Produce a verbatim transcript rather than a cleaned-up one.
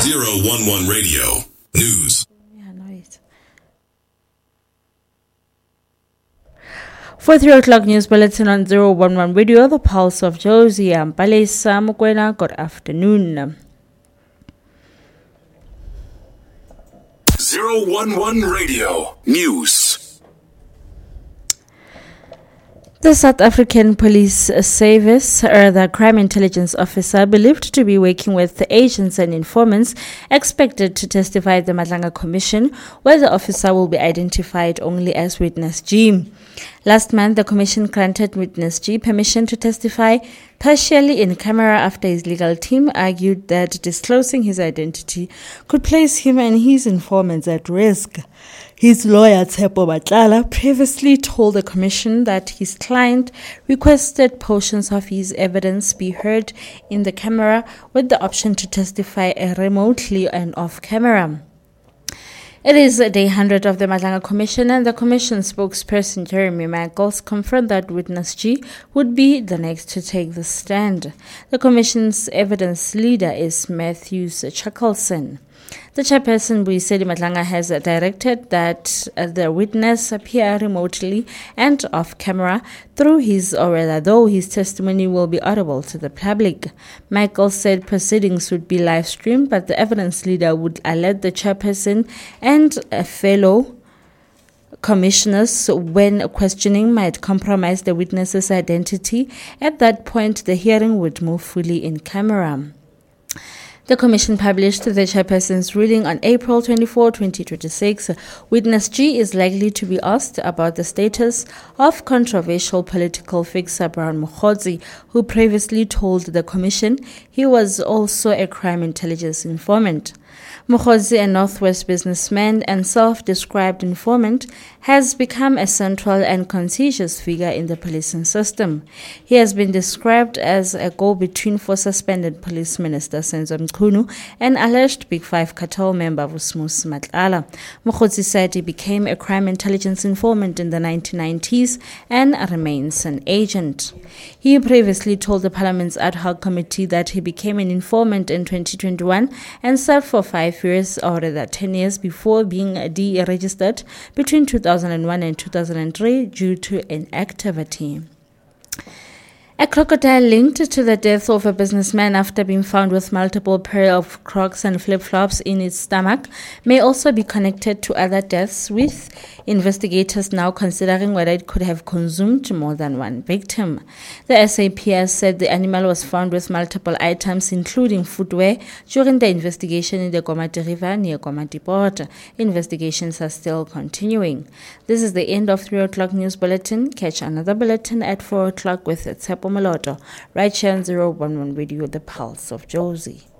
zero one one Radio News. For three o'clock news bulletin on zero one one Radio, the Pulse of Jozi. I'm Palesa Mukwena. Good afternoon. zero one one Radio News. The South African Police Service, or the crime intelligence officer believed to be working with the agents and informants, expected to testify at the Madlanga Commission, where the officer will be identified only as Witness G. Last month, the Commission granted Witness G permission to testify partially in camera after his legal team argued that disclosing his identity could place him and his informants at risk. His lawyer, Tshepo Matlala, previously told the Commission that his client requested portions of his evidence be heard in the camera with the option to testify remotely and off camera. It is day one hundred of the Madlanga Commission, and the Commission spokesperson Jeremy Michaels confirmed that Witness G would be the next to take the stand. The Commission's evidence leader is Matthews Chuckleson. The chairperson, Boisedi Madlanga, has directed that uh, the witness appear remotely and off camera through his, or rather though his testimony will be audible to the public. Michael said proceedings would be live streamed, but the evidence leader would alert the chairperson and a fellow commissioners when questioning might compromise the witness's identity. At that point, the hearing would move fully in camera. The Commission published the chairperson's ruling on April twenty-fourth, twenty twenty-six. Witness G is likely to be asked about the status of controversial political fixer Brown Mokgotsi, who previously told the Commission he was also a crime intelligence informant. Mokgotsi, a Northwest businessman and self-described informant, has become a central and contentious figure in the policing system. He has been described as a go-between for suspended Police Minister Senzo Mchunu and alleged Big Five cartel member Vusmus Matlala. Mokgotsi said he became a crime intelligence informant in the nineteen nineties and remains an agent. He previously told the Parliament's ad hoc committee that he became an informant in twenty twenty-one and served for five years, or rather ten years, before being deregistered between two thousand one and two thousand three due to inactivity. A crocodile linked to the death of a businessman after being found with multiple pair of Crocs and flip-flops in its stomach may also be connected to other deaths, with investigators now considering whether it could have consumed more than one victim. The S A P S said the animal was found with multiple items, including footwear, during the investigation in the Komati River near Komati Port. Investigations are still continuing. This is the end of three o'clock news bulletin. Catch another bulletin at four o'clock with Tshepo Maloto, right here on zero one one Radio, the Pulse of Jozi.